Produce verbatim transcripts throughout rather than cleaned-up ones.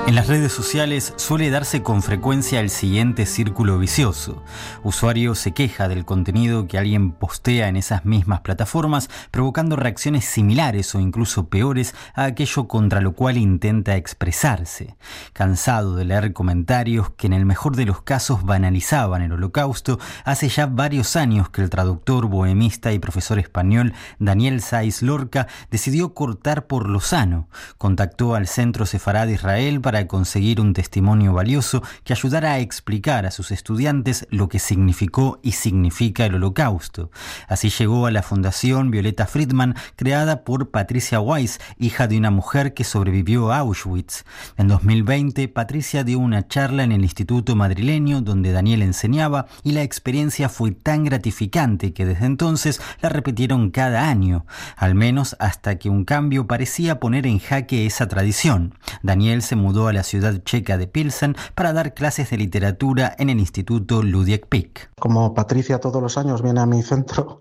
En las redes sociales suele darse con frecuencia el siguiente círculo vicioso. Usuario se queja del contenido que alguien postea en esas mismas plataformas, provocando reacciones similares o incluso peores a aquello contra lo cual intenta expresarse. Cansado de leer comentarios que en el mejor de los casos banalizaban el Holocausto, hace ya varios años que el traductor, bohemista y profesor español Daniel Sáiz Lorca decidió cortar por lo sano. Contactó al Centro Sefará de Israel para para conseguir un testimonio valioso que ayudara a explicar a sus estudiantes lo que significó y significa el Holocausto. Así llegó a la Fundación Violeta Friedman, creada por Patricia Weiss, hija de una mujer que sobrevivió a Auschwitz. En dos mil veinte, Patricia dio una charla en el Instituto Madrileño donde Daniel enseñaba y la experiencia fue tan gratificante que desde entonces la repitieron cada año, al menos hasta que un cambio parecía poner en jaque esa tradición. Daniel se mudó a la ciudad checa de Pilsen para dar clases de literatura en el Instituto Ludiek Pik. Como Patricia todos los años viene a mi centro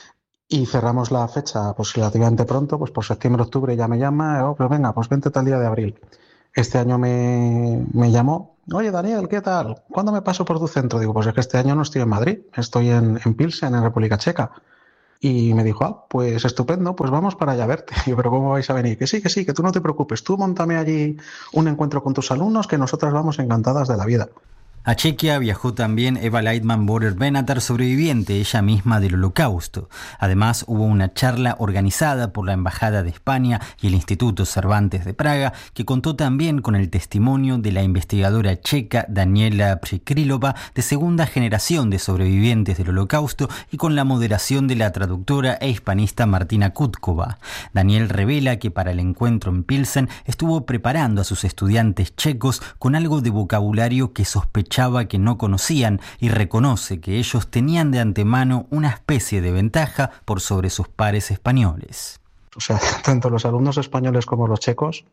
y cerramos la fecha pues relativamente pronto, pues por septiembre-octubre ya me llama, oh, pues venga, pues vente tal día de abril. Este año me, me llamó, oye Daniel, ¿qué tal? ¿Cuándo me paso por tu centro? Digo, pues es que este año no estoy en Madrid, estoy en, en Pilsen, en República Checa. Y me dijo, ah, pues estupendo, pues vamos para allá a verte. Y yo, pero ¿cómo vais a venir? Que sí, que sí, que tú no te preocupes, tú móntame allí un encuentro con tus alumnos que nosotras vamos encantadas de la vida. A Chequia viajó también Eva Leitman Borer Benatar, sobreviviente ella misma del Holocausto. Además, hubo una charla organizada por la Embajada de España y el Instituto Cervantes de Praga, que contó también con el testimonio de la investigadora checa Daniela Přikrylová, de segunda generación de sobrevivientes del Holocausto, y con la moderación de la traductora e hispanista Martina Kutkova. Daniel revela que para el encuentro en Pilsen estuvo preparando a sus estudiantes checos con algo de vocabulario que sospechaba que no conocían y reconoce que ellos tenían de antemano una especie de ventaja por sobre sus pares españoles. O sea, tanto los alumnos españoles como los checos,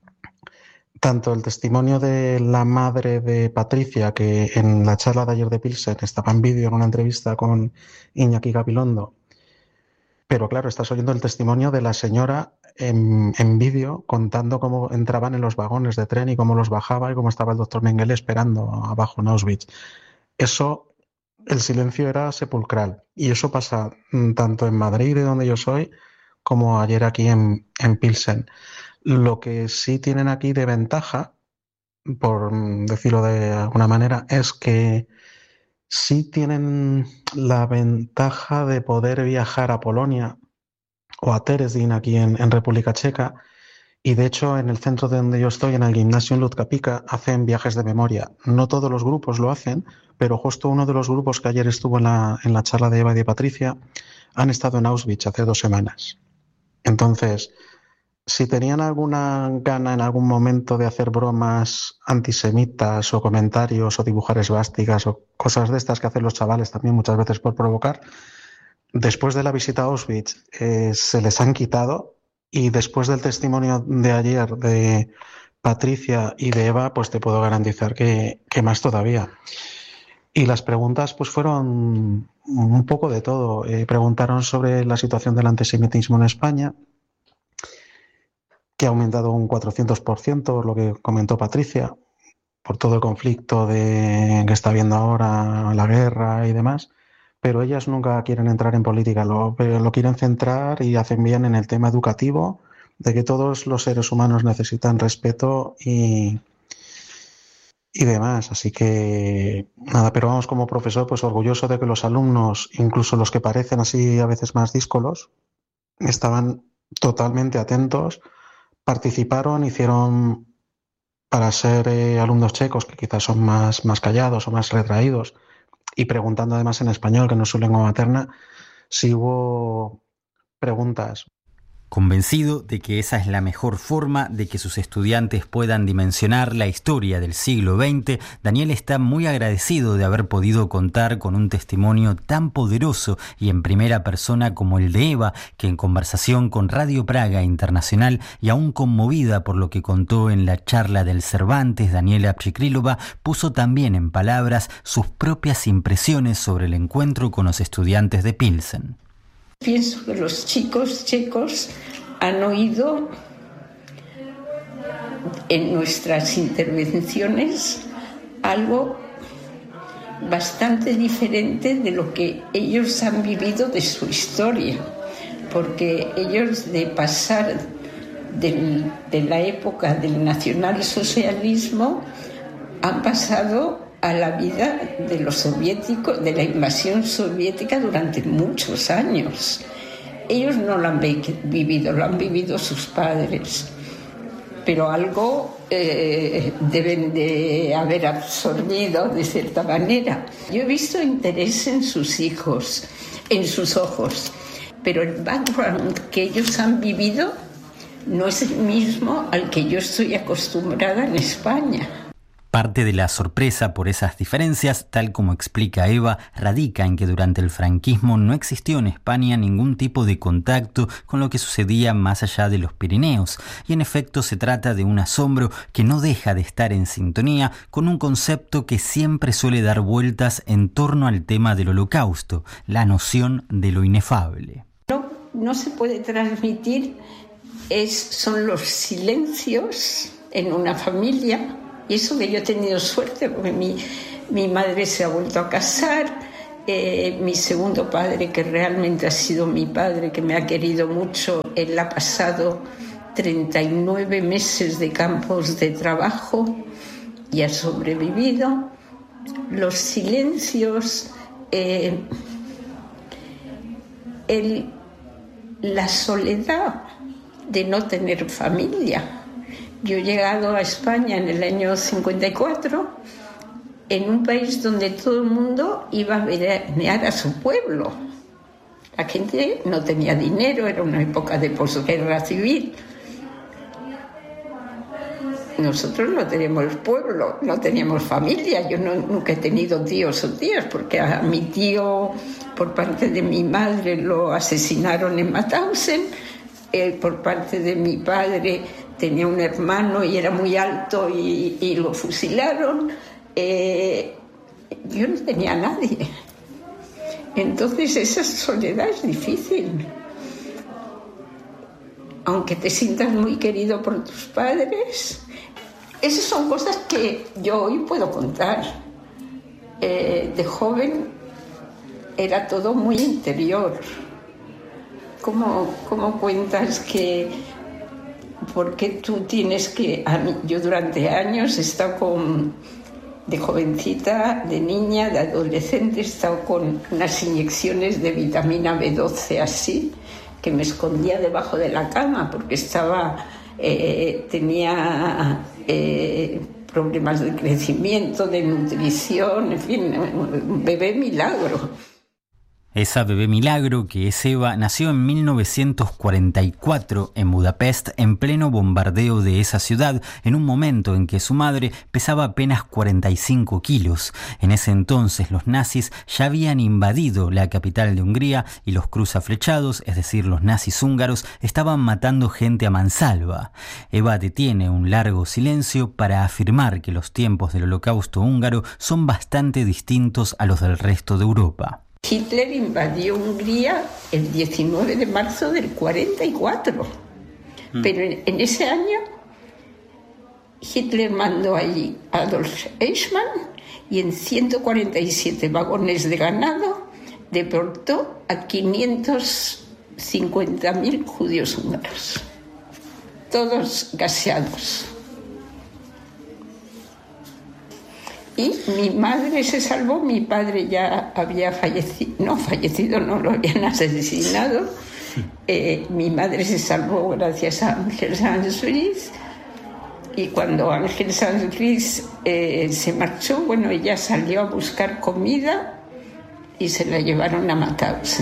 tanto el testimonio de la madre de Patricia, que en la charla de ayer de Pilsen estaba en vídeo en una entrevista con Iñaki Gabilondo, pero claro, estás oyendo el testimonio de la señora en, en vídeo contando cómo entraban en los vagones de tren y cómo los bajaba y cómo estaba el doctor Mengele esperando abajo en Auschwitz. Eso, el silencio era sepulcral. Y eso pasa tanto en Madrid, de donde yo soy, como ayer aquí en, en Pilsen. Lo que sí tienen aquí de ventaja, por decirlo de alguna manera, es que sí tienen la ventaja de poder viajar a Polonia o a Terezín aquí en, en República Checa, y de hecho en el centro de donde yo estoy, en el gimnasio en Ludka Pika, hacen viajes de memoria. No todos los grupos lo hacen, pero justo uno de los grupos que ayer estuvo en la, en la charla de Eva y de Patricia han estado en Auschwitz hace dos semanas. Entonces, si tenían alguna gana en algún momento de hacer bromas antisemitas o comentarios o dibujar esvásticas o cosas de estas que hacen los chavales también muchas veces por provocar, después de la visita a Auschwitz eh, se les han quitado, y después del testimonio de ayer de Patricia y de Eva, pues te puedo garantizar que, que más todavía. Y las preguntas pues fueron un poco de todo. Eh, preguntaron sobre la situación del antisemitismo en España, que ha aumentado un cuatrocientos por ciento, lo que comentó Patricia, por todo el conflicto de, que está habiendo ahora, la guerra y demás. Pero ellas nunca quieren entrar en política, lo, lo quieren centrar y hacen bien en el tema educativo, de que todos los seres humanos necesitan respeto y, y demás. Así que nada, pero vamos, como profesor, pues orgulloso de que los alumnos, incluso los que parecen así a veces más díscolos, estaban totalmente atentos, participaron, hicieron, para ser eh, alumnos checos, que quizás son más, más callados o más retraídos, y preguntando además en español, que no es su lengua materna, si hubo preguntas. Convencido de que esa es la mejor forma de que sus estudiantes puedan dimensionar la historia del siglo veinte, Daniel está muy agradecido de haber podido contar con un testimonio tan poderoso y en primera persona como el de Eva, que en conversación con Radio Praga Internacional y aún conmovida por lo que contó en la charla del Cervantes, Daniela Přikrylová puso también en palabras sus propias impresiones sobre el encuentro con los estudiantes de Pilsen. Pienso que los chicos checos han oído en nuestras intervenciones algo bastante diferente de lo que ellos han vivido de su historia, porque ellos, de pasar del, de la época del nacionalsocialismo, han pasado a la vida de los soviéticos, de la invasión soviética durante muchos años. Ellos no lo han vivido, lo han vivido sus padres, pero algo eh, deben de haber absorbido de cierta manera. Yo he visto interés en sus hijos, en sus ojos, pero el background que ellos han vivido no es el mismo al que yo estoy acostumbrada en España. Parte de la sorpresa por esas diferencias, tal como explica Eva, radica en que durante el franquismo no existió en España ningún tipo de contacto con lo que sucedía más allá de los Pirineos, y en efecto se trata de un asombro que no deja de estar en sintonía con un concepto que siempre suele dar vueltas en torno al tema del Holocausto, la noción de lo inefable. No, no se puede transmitir, es, son los silencios en una familia. Y eso que yo he tenido suerte, porque mi, mi madre se ha vuelto a casar, eh, mi segundo padre, que realmente ha sido mi padre, que me ha querido mucho, él ha pasado treinta y nueve meses de campos de trabajo y ha sobrevivido. Los silencios, eh, el, la soledad de no tener familia. Yo he llegado a España en el año cincuenta y cuatro, en un país donde todo el mundo iba a veranear a su pueblo. La gente no tenía dinero, era una época de posguerra civil. Nosotros no teníamos pueblo, no teníamos familia. Yo no, nunca he tenido tíos o tías, porque a mi tío, por parte de mi madre, lo asesinaron en Mauthausen. Eh, por parte de mi padre tenía un hermano y era muy alto y, y lo fusilaron. Eh, yo no tenía a nadie. Entonces esa soledad es difícil. Aunque te sientas muy querido por tus padres, esas son cosas que yo hoy puedo contar. Eh, de joven era todo muy interior. ¿Cómo, cómo cuentas que por qué tú tienes que... A mí, yo durante años he estado con, de jovencita, de niña, de adolescente, he estado con unas inyecciones de vitamina B doce así, que me escondía debajo de la cama porque estaba, eh, tenía eh, problemas de crecimiento, de nutrición, en fin, un bebé milagro. Esa bebé milagro que es Eva nació en mil novecientos cuarenta y cuatro en Budapest, en pleno bombardeo de esa ciudad, en un momento en que su madre pesaba apenas cuarenta y cinco kilos. En ese entonces los nazis ya habían invadido la capital de Hungría y los cruzaflechados, es decir, los nazis húngaros, estaban matando gente a mansalva. Eva detiene un largo silencio para afirmar que los tiempos del Holocausto húngaro son bastante distintos a los del resto de Europa. Hitler invadió Hungría el diecinueve de marzo del cuarenta y cuatro, mm. pero en, en ese año Hitler mandó allí a Adolf Eichmann y en ciento cuarenta y siete vagones de ganado deportó a quinientos cincuenta mil judíos húngaros, todos gaseados. Y mi madre se salvó, mi padre ya había fallecido, no fallecido, no lo habían asesinado. Eh, mi madre se salvó gracias a Ángel Sanz-Fries, y cuando Ángel Sanz-Fries eh, se marchó, bueno, ella salió a buscar comida y se la llevaron a Mauthausen.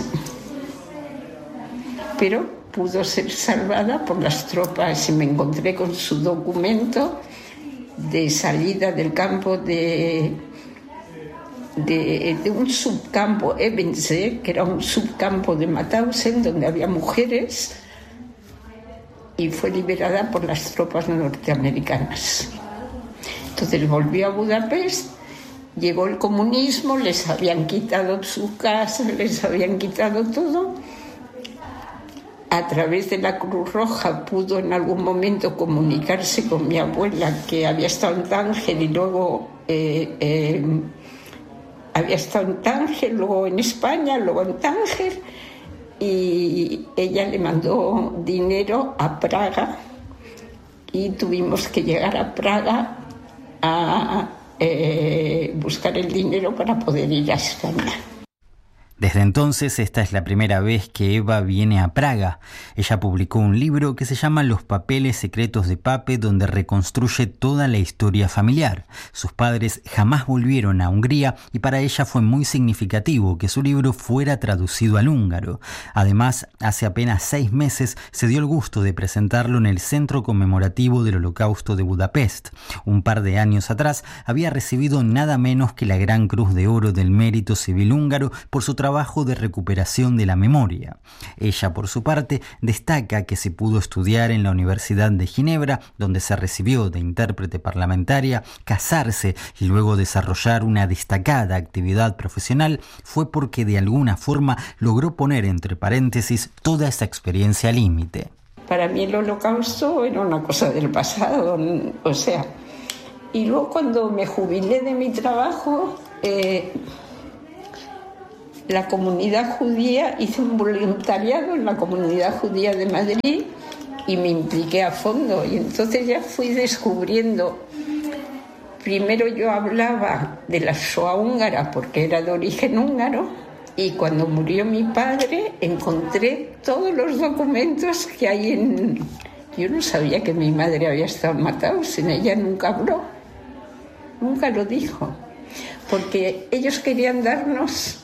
Pero pudo ser salvada por las tropas y me encontré con su documento de salida del campo de, de, de un subcampo Ebense, que era un subcampo de Mauthausen donde había mujeres, y fue liberada por las tropas norteamericanas. Entonces volvió a Budapest, llegó el comunismo, les habían quitado su casa, les habían quitado todo. a través de la Cruz Roja pudo en algún momento comunicarse con mi abuela, que había estado en Tánger y luego eh, eh, había estado en Tánger, luego en España, luego en Tánger, y ella le mandó dinero a Praga y tuvimos que llegar a Praga a eh, buscar el dinero para poder ir a España. Desde entonces, esta es la primera vez que Eva viene a Praga. Ella publicó un libro que se llama Los papeles secretos de Pape, donde reconstruye toda la historia familiar. Sus padres jamás volvieron a Hungría y para ella fue muy significativo que su libro fuera traducido al húngaro. Además, hace apenas seis meses se dio el gusto de presentarlo en el Centro Conmemorativo del Holocausto de Budapest. Un par de años atrás había recibido nada menos que la Gran Cruz de Oro del Mérito Civil húngaro por su trabajo trabajo de recuperación de la memoria. Ella, por su parte, destaca que se pudo estudiar en la Universidad de Ginebra, donde se recibió de intérprete parlamentaria, casarse y luego desarrollar una destacada actividad profesional, fue porque de alguna forma logró poner entre paréntesis toda esa experiencia límite. Para mí el Holocausto era una cosa del pasado, o sea, y luego cuando me jubilé de mi trabajo, eh, la comunidad judía, hice un voluntariado en la comunidad judía de Madrid y me impliqué a fondo. Y entonces ya fui descubriendo, primero yo hablaba de la Shoah húngara porque era de origen húngaro, y cuando murió mi padre encontré todos los documentos que hay en... Yo no sabía que mi madre había estado matada, sin ella nunca habló, nunca lo dijo, porque ellos querían darnos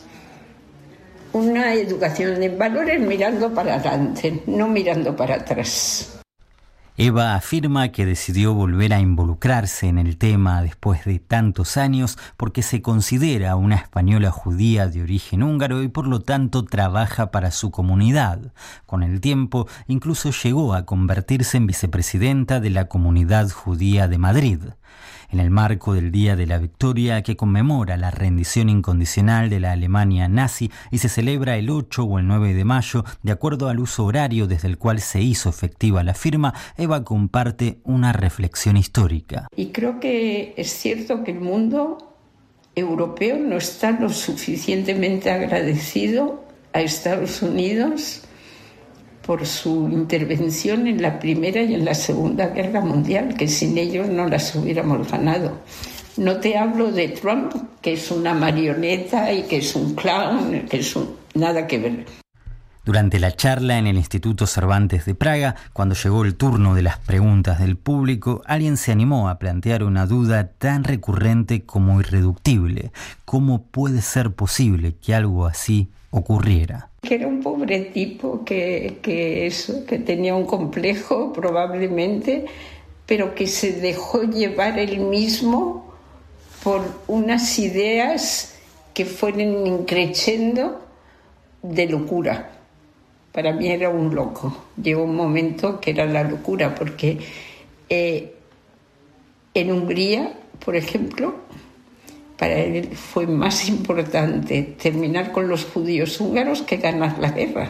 una educación de valores mirando para adelante, no mirando para atrás. Eva afirma que decidió volver a involucrarse en el tema después de tantos años porque se considera una española judía de origen húngaro y por lo tanto trabaja para su comunidad. Con el tiempo, incluso llegó a convertirse en vicepresidenta de la Comunidad Judía de Madrid. En el marco del Día de la Victoria, que conmemora la rendición incondicional de la Alemania nazi y se celebra el ocho o el nueve de mayo, de acuerdo al uso horario desde el cual se hizo efectiva la firma, Eva comparte una reflexión histórica. Y creo que es cierto que el mundo europeo no está lo suficientemente agradecido a Estados Unidos por su intervención en la Primera y en la Segunda Guerra Mundial, que sin ellos no las hubiéramos ganado. No te hablo de Trump, que es una marioneta y que es un clown, que es un... nada que ver. Durante la charla en el Instituto Cervantes de Praga, cuando llegó el turno de las preguntas del público, alguien se animó a plantear una duda tan recurrente como irreductible. ¿Cómo puede ser posible que algo así ocurriera? Que era un pobre tipo que, que, eso, que tenía un complejo probablemente, pero que se dejó llevar él mismo por unas ideas que fueron increciendo de locura. Para mí era un loco. Llegó un momento que era la locura, porque eh, en Hungría, por ejemplo, para él fue más importante terminar con los judíos húngaros que ganar la guerra.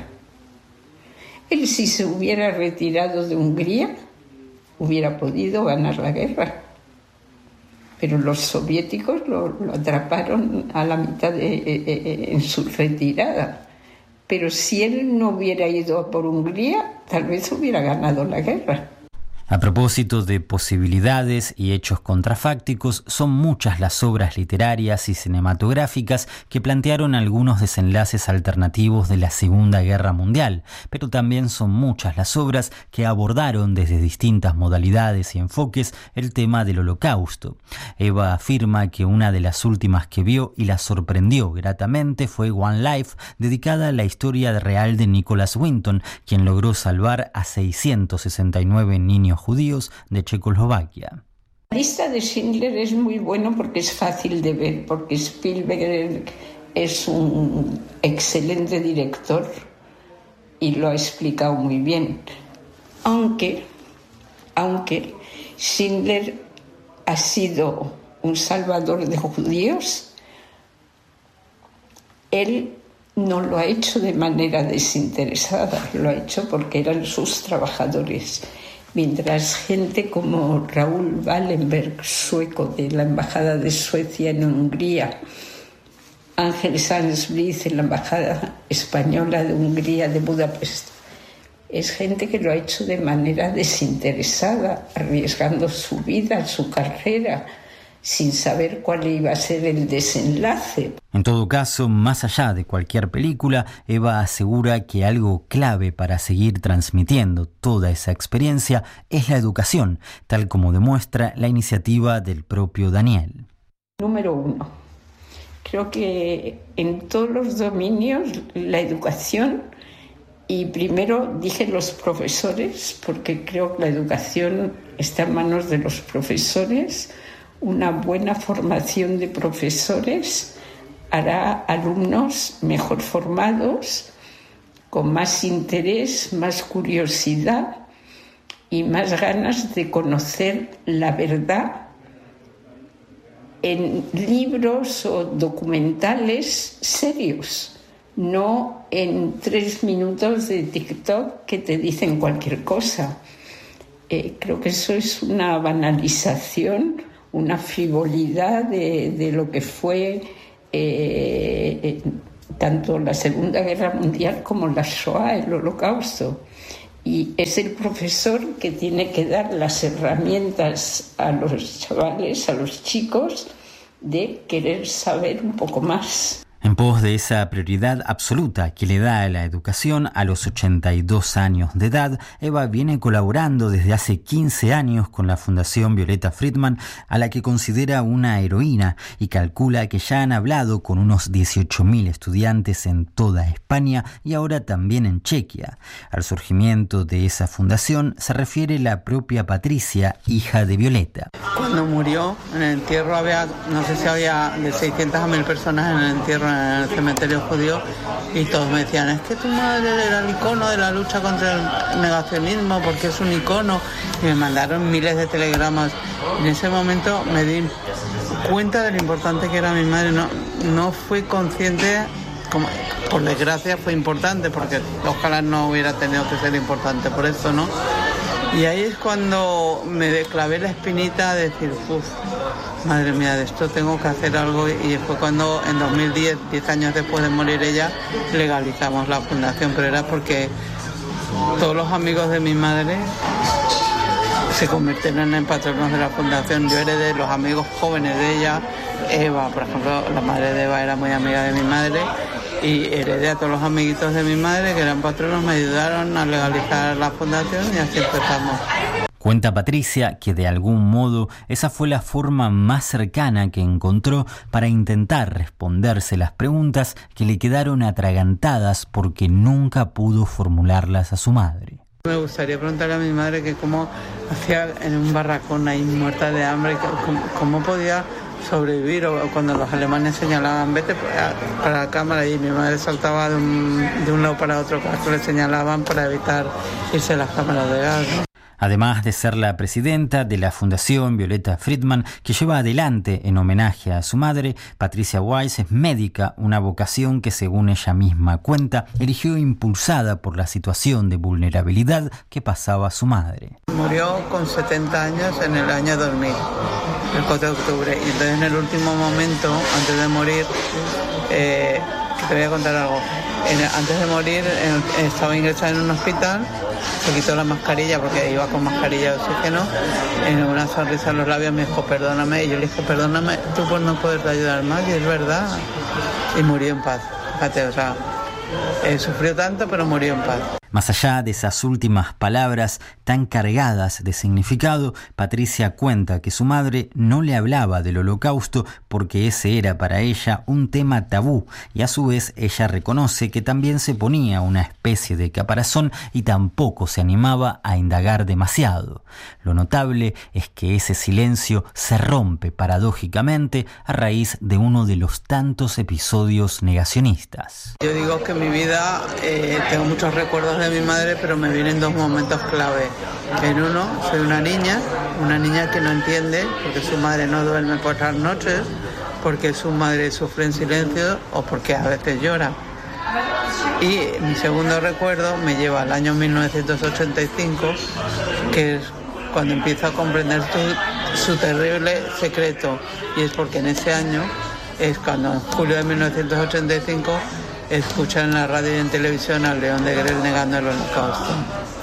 Él, si se hubiera retirado de Hungría, hubiera podido ganar la guerra. Pero los soviéticos lo, lo atraparon a la mitad de, eh, eh, en su retirada. Pero si él no hubiera ido por Hungría, tal vez hubiera ganado la guerra. A propósito de posibilidades y hechos contrafácticos, son muchas las obras literarias y cinematográficas que plantearon algunos desenlaces alternativos de la Segunda Guerra Mundial, pero también son muchas las obras que abordaron desde distintas modalidades y enfoques el tema del Holocausto. Eva afirma que una de las últimas que vio y la sorprendió gratamente fue One Life, dedicada a la historia real de Nicholas Winton, quien logró salvar a seiscientos sesenta y nueve niños judíos de Checoslovaquia. La lista de Schindler es muy bueno porque es fácil de ver, porque Spielberg es un excelente director y lo ha explicado muy bien. Aunque, aunque Schindler ha sido un salvador de judíos, él no lo ha hecho de manera desinteresada, lo ha hecho porque eran sus trabajadores. Mientras gente como Raúl Wallenberg, sueco de la Embajada de Suecia en Hungría, Ángel Sanz-Briz en la Embajada Española de Hungría de Budapest, es gente que lo ha hecho de manera desinteresada, arriesgando su vida, su carrera, sin saber cuál iba a ser el desenlace. En todo caso, más allá de cualquier película, Eva asegura que algo clave para seguir transmitiendo toda esa experiencia es la educación, tal como demuestra la iniciativa del propio Daniel. Número uno, creo que en todos los dominios la educación, y primero dije los profesores, porque creo que la educación está en manos de los profesores. Una buena formación de profesores hará alumnos mejor formados, con más interés, más curiosidad y más ganas de conocer la verdad en libros o documentales serios, no en tres minutos de TikTok que te dicen cualquier cosa. Eh, creo que eso es una banalización, una frivolidad de, de lo que fue eh, eh, tanto la Segunda Guerra Mundial como la Shoah, el Holocausto. Y es el profesor que tiene que dar las herramientas a los chavales, a los chicos, de querer saber un poco más. En pos de esa prioridad absoluta que le da a la educación a los ochenta y dos años de edad, Eva viene colaborando desde hace quince años con la Fundación Violeta Friedman, a la que considera una heroína, y calcula que ya han hablado con unos dieciocho mil estudiantes en toda España y ahora también en Chequia. Al surgimiento de esa fundación se refiere la propia Patricia, hija de Violeta. Cuando murió, en el entierro había, no sé si había de seiscientas a mil personas en el entierro en el cementerio judío, y todos me decían, es que tu madre era el icono de la lucha contra el negacionismo porque es un icono, y me mandaron miles de telegramas. En ese momento me di cuenta de lo importante que era mi madre. No, no fui consciente, como, por desgracia fue importante, porque ojalá no hubiera tenido que ser importante por eso, ¿no? Y ahí es cuando me clavé la espinita de decir, uff, madre mía, de esto tengo que hacer algo. Y fue cuando en dos mil diez, diez años después de morir ella, legalizamos la fundación. Pero era porque todos los amigos de mi madre se convirtieron en patronos de la fundación. Yo heredé los amigos jóvenes de ella. Eva, por ejemplo, la madre de Eva era muy amiga de mi madre, y heredé a todos los amiguitos de mi madre que eran patronos, me ayudaron a legalizar la fundación y así empezamos. Cuenta Patricia que de algún modo esa fue la forma más cercana que encontró para intentar responderse las preguntas que le quedaron atragantadas porque nunca pudo formularlas a su madre. Me gustaría preguntarle a mi madre que cómo hacía en un barracón ahí muerta de hambre, cómo, cómo podía sobrevivir, o cuando los alemanes señalaban vete para la cámara y mi madre saltaba de un, de un lado para otro cuando le señalaban para evitar irse a las cámaras de gas, ¿no? Además de ser la presidenta de la Fundación Violeta Friedman, que lleva adelante en homenaje a su madre, Patricia Weiss es médica, una vocación que, según ella misma cuenta, eligió impulsada por la situación de vulnerabilidad que pasaba su madre. Murió con setenta años en el año dos mil, el cuatro de octubre, y entonces en el último momento, antes de morir, eh, te voy a contar algo. En, antes de morir eh, estaba ingresada en un hospital, se quitó la mascarilla porque iba con mascarilla de oxígeno, en una sonrisa en los labios me dijo perdóname, y yo le dije perdóname tú por no poderte ayudar más, y es verdad, y murió en paz. Fíjate, o sea, eh, sufrió tanto pero murió en paz. Más allá de esas últimas palabras tan cargadas de significado, Patricia cuenta que su madre no le hablaba del Holocausto porque ese era para ella un tema tabú, y a su vez ella reconoce que también se ponía una especie de caparazón y tampoco se animaba a indagar demasiado. Lo notable es que ese silencio se rompe paradójicamente a raíz de uno de los tantos episodios negacionistas. Yo digo que en mi vida eh, tengo muchos recuerdos de mi madre, pero me vienen dos momentos clave. En uno, soy una niña, una niña que no entiende porque su madre no duerme por las noches, porque su madre sufre en silencio o porque a veces llora. Y mi segundo recuerdo me lleva al año mil novecientos ochenta y cinco, que es cuando empiezo a comprender su, su terrible secreto, y es porque en ese año es cuando en julio de mil novecientos ochenta y cinco escuchan en la radio y en televisión al León Degrelle negando el Holocausto.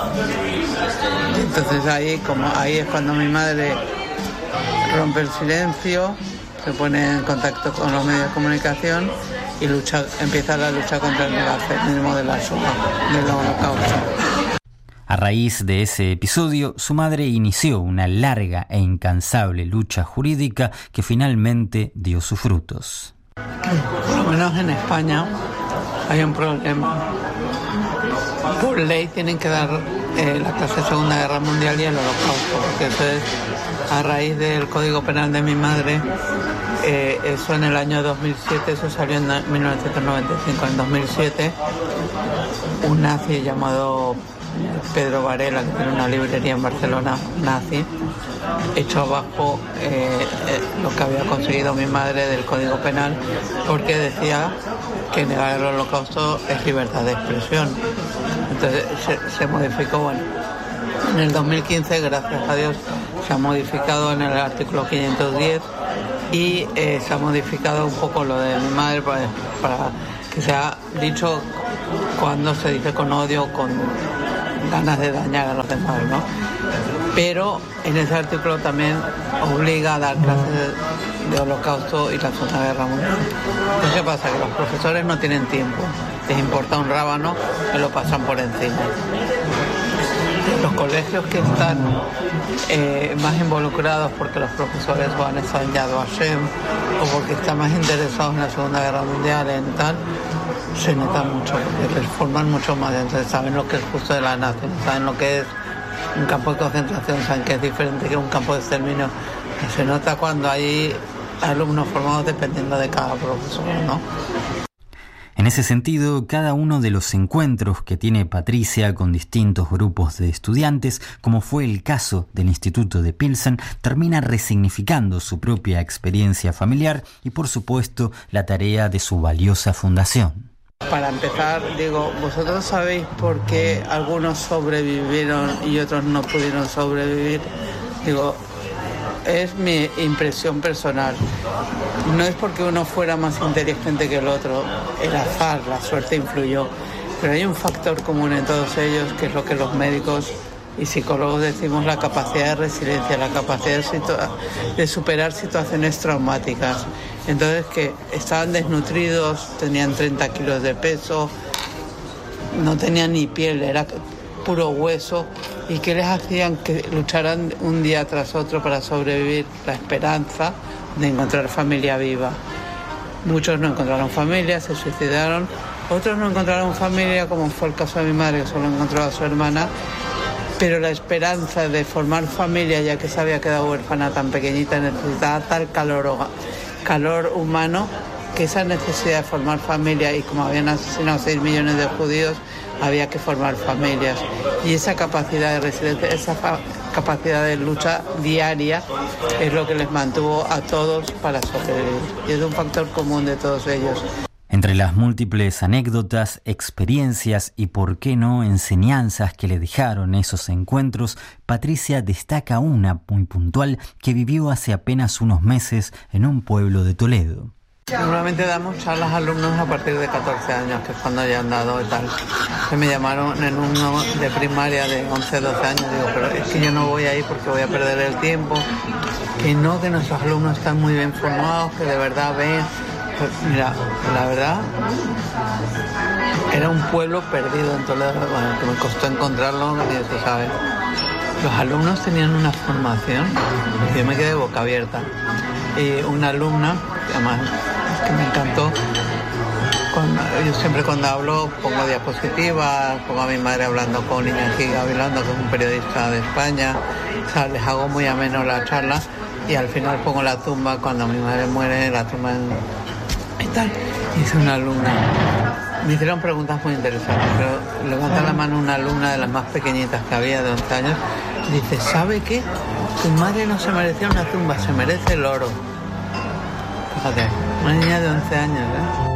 Y entonces ahí, como ahí es cuando mi madre rompe el silencio, se pone en contacto con los medios de comunicación y lucha, empieza la lucha contra el negacionismo de la Shoah, del Holocausto. A raíz de ese episodio, su madre inició una larga e incansable lucha jurídica que finalmente dio sus frutos. Por lo menos en España hay un problema. Por ley tienen que dar eh, la clase de Segunda Guerra Mundial y el Holocausto, porque eso es a raíz del Código Penal de mi madre. Eh, eso en el año dos mil siete, eso salió en mil novecientos noventa y cinco. En dos mil siete, un nazi llamado Pedro Varela, que tiene una librería en Barcelona, nazi, echó abajo eh, eh, lo que había conseguido mi madre del Código Penal, porque decía que negar el Holocausto es libertad de expresión. Entonces se, se modificó, bueno, en el dos mil quince, gracias a Dios, se ha modificado en el artículo quinientos diez y eh, se ha modificado un poco lo de mi madre para, para que sea dicho cuando se dice con odio, con ganas de dañar a los demás, ¿no? Pero en ese artículo también obliga a dar clases de, de Holocausto y la Segunda Guerra Mundial. Entonces, ¿qué pasa? Que los profesores no tienen tiempo, les importa un rábano, que lo pasan por encima. Los colegios que están eh, más involucrados porque los profesores o han estado en Yad Vashem o porque están más interesados en la Segunda Guerra Mundial, en tal, se nota mucho, porque les forman mucho más, entonces saben lo que es justo de la nación, saben lo que es un campo de concentración, saben que es diferente que un campo de exterminio. Se nota cuando hay alumnos formados dependiendo de cada profesor, ¿no? En ese sentido, cada uno de los encuentros que tiene Patricia con distintos grupos de estudiantes, como fue el caso del Instituto de Pilsen, termina resignificando su propia experiencia familiar y, por supuesto, la tarea de su valiosa fundación. Para empezar, digo, ¿vosotros sabéis por qué algunos sobrevivieron y otros no pudieron sobrevivir? Digo, es mi impresión personal. No es porque uno fuera más inteligente que el otro, el azar, la suerte influyó, pero hay un factor común en todos ellos, que es lo que los médicos y psicólogos decimos, la capacidad de resiliencia, la capacidad de, situa- de superar situaciones traumáticas. Entonces, que estaban desnutridos, tenían treinta kilos de peso, no tenían ni piel, era puro hueso, y que les hacían que lucharan un día tras otro para sobrevivir, la esperanza de encontrar familia viva. Muchos no encontraron familia, se suicidaron, otros no encontraron familia, como fue el caso de mi madre, que solo encontró a su hermana, pero la esperanza de formar familia, ya que se había quedado huérfana tan pequeñita, necesitaba tal calor, calor humano, que esa necesidad de formar familia, y como habían asesinado seis millones de judíos, había que formar familias. Y esa capacidad de resiliencia, esa fa- capacidad de lucha diaria es lo que les mantuvo a todos para sobrevivir. Y es un factor común de todos ellos. Entre las múltiples anécdotas, experiencias y, por qué no, enseñanzas que le dejaron esos encuentros, Patricia destaca una muy puntual que vivió hace apenas unos meses en un pueblo de Toledo. Normalmente damos charlas a alumnos a partir de catorce años, que es cuando ya han dado y tal. Que me llamaron en uno de primaria de once, doce años, digo, pero es que yo no voy ahí porque voy a perder el tiempo. Que no, que nuestros alumnos están muy bien formados, que de verdad ven. Pues mira, la verdad, era un pueblo perdido en Toledo, bueno, que me costó encontrarlo, y eso sabes. Los alumnos tenían una formación, yo me quedé boca abierta. Y una alumna, además, que me encantó, cuando, yo siempre cuando hablo pongo diapositivas, pongo a mi madre hablando con Iñaki Gabilondo, que es un periodista de España, o sea, les hago muy ameno la charla, y al final pongo la tumba, cuando mi madre muere, la tumba en... y tal. Hice una alumna, me hicieron preguntas muy interesantes, pero levanta la mano una alumna de las más pequeñitas que había, de once años, y dice, ¿sabe qué? Tu madre no se merecía una tumba, se merece el oro. Fíjate, una niña de once años, ¿eh?